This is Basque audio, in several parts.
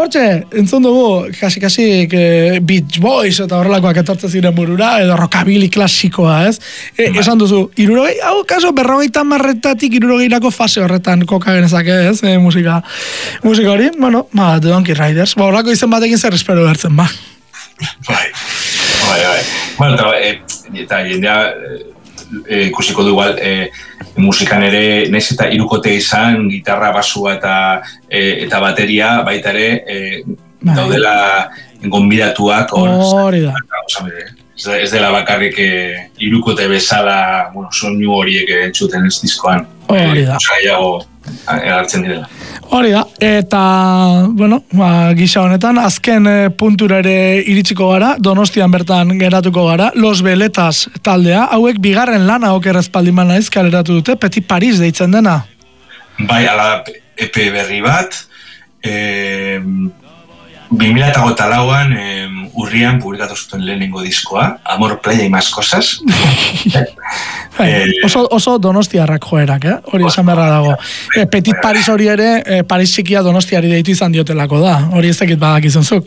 Hortxe, entzun dugu, kasi Beach Boys eta horrelakoak etortzen ziren burura, edo rockabilly klasikoa, ez? Esan duzu, hau kaso 50 60 fase horretan koka genezake, ez? Musika hori, bueno, The Donkey Riders. Horrelako izen batekin zer espero bertzen, ba. Bai. Bueno, eta jendea ikusiko du igual, musikan ere, naiz eta hirukote izan, gitarra, basua eta bateria, baita ere, daudela gonbidatuak hori da. Ez dela bakarrik hirukote bezala, soinu horiek entzuten ez diskoan. Hori da. Osaiago agertzen direla. Hori da, eta, gisa honetan, azken puntura ere iritsiko gara, Donostian bertan geratuko gara, Los Veletas taldea, hauek bigarren lana okerrezpaldin naiz kaleratu dute, Petit Paris deitzen dena. Bai, ala EP berri bat, 2008an urrian publikatu zuten lehenengo diskoa, Amor, Playa y Más Cosas. Oso donostiarrak joerak, hori esan beharra dago. Petit Paris hori ere, Paris txikia Donostiari deitu izan diotelako da, hori ez dakit badakizunzuk.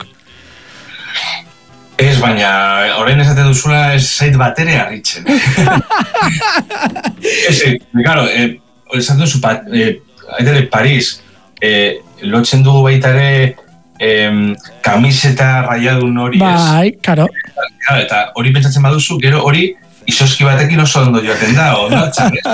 Ez, baina orain esaten duzula ez zait batere harritzen. Claro, esaten duzu, Paris, lotzen dugu baita ere, kamiseta raiadun hori, ez? Bai, karo. Eta hori pentsatzen baduzu, gero hori izoski batekin oso ondo joaten da, onartzen, ez?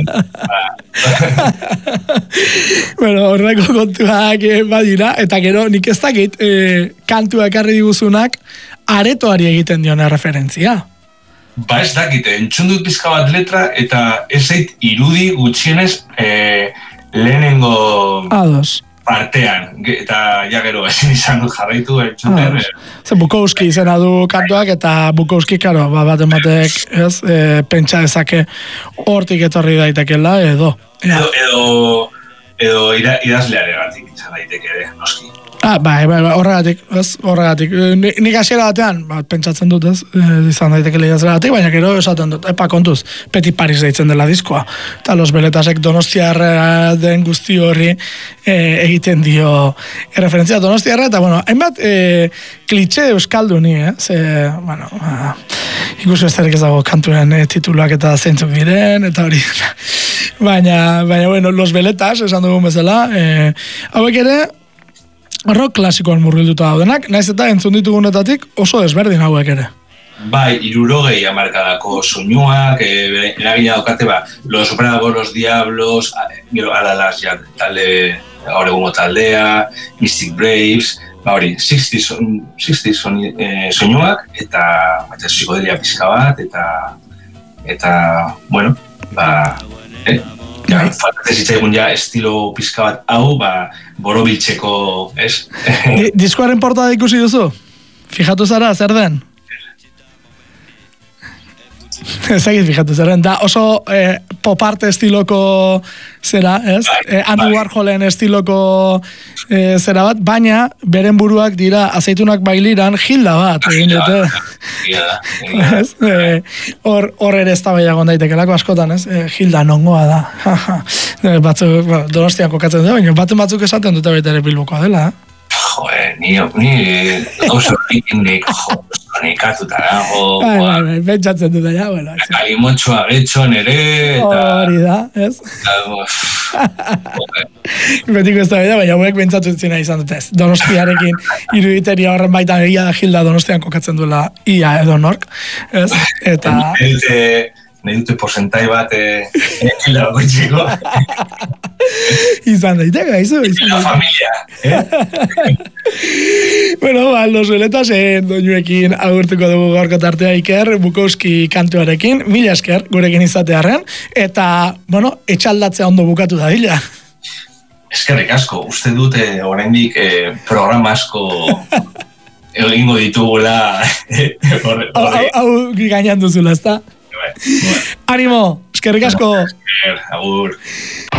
Bueno, horreko kontuak badira, eta gero nik ez dakit kantua ekarri diguzunak aretoari egiten diona referentzia. Ba ez dakit, entzun dut pizka bat letra, eta ez zait irudi gutxienez lehenengo partean, eta ja gero ezin izan dut jarraitu entzuten. Bukowski izena du kantuak, eta Bukowski, karo, baten batek, ez, pentsa dezake hortik etorri daitekela, edo idazleare batik izan daiteke ere, noski. Bai, horregatik. Nik hasiera batean, pentsatzen dut, ez, izan daitekele idazleare batik, baina gero esaten dut, kontuz, Petit Paris deitzen dela diskoa. Eta Los Veletasek Donostiarra den guzti horri egiten dio referentzia Donostiarra, eta, hainbat klitxe euskalduni, ikusi besterik ez dago kantuen tituluak eta zeintzuk diren, eta hori. Baina, Los Veletas, esan dugun bezala, hauek ere, rock klasikoan murgilduta daudenak, naiz eta entzun ditugunetatik oso desberdin hauek ere. Bai, 60 hamarkadako soinuak, eragina daukate, Los Bravos, Los Diablos, gero Alalas ja talde, gaur egungo taldea, Mystic Braves, hori, 60 soinuak, eta psikodelia pizka bat, eta, faltatzen zitzaigun ja estilo pizka bat hau, borobiltzeko, ez? Diskoaren portada ikusi duzu? Fijatu zara, zer den? Ezagit fijatu zaren, da oso poparte estiloko zera, ez? Andy Warholen estiloko zera bat, baina beren buruak dira azeitunak bailiran Hilda bat, egin dute. Hor ere ez da baiagon daitekelako askotan, ez? Hilda nongoa da. Batzuk, Donostian kokatzen dut, baina batzuk esaten dute baita ere Bilbokoa dela, ni oso rikinek nekatuta dago. Pentsatzen dut ja, Kalimontxoa getxon ere. Hori da, ez? Betiko ez da bida, baina hauek pentsatzen zina izan dut ez. Donostiarekin iruditeria horren baita egia da Hilda Donostian kokatzen duela ia edo nork, ez? Eta... Nahi dute porzentai bat Hilda bakoitzeko. Izan daiteke, haizu. La familia, Los Veletas doinuekin agurtuko dugu gaurko tartea Iker, Bukowski kantuarekin, mila esker gurekin izatearren, eta, etxaldatzea ondo bukatu da dila. Eskerrik asko, uste dute oraindik programa asko egingo ditugula. Hau gainan duzula, ezta? Animo, eskerrik asko. Agur.